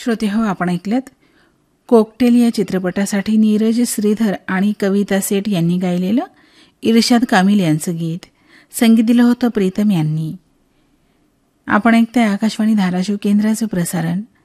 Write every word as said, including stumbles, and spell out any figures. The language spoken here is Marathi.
श्रोते हो, आपण ऐकलत कोकटेल या चित्रपटासाठी नीरज श्रीधर आणि कविता सेठ यांनी गायलेलं इर्शाद कामिल यांचं गीत. संगीत दिलं होतं प्रीतम यांनी. आपण ऐकताय आकाशवाणी धाराशिव केंद्राचं प्रसारण.